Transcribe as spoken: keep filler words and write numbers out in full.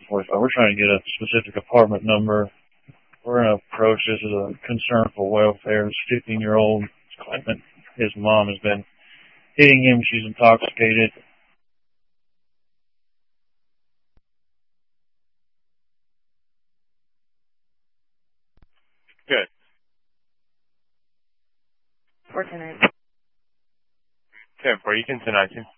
forty-five. We're trying to get a specific apartment number. We're going to approach this as a concern for welfare. This fifteen-year-old claimant, his mom has been hitting him. She's intoxicated. Good. For tonight. ten four, you can tonight.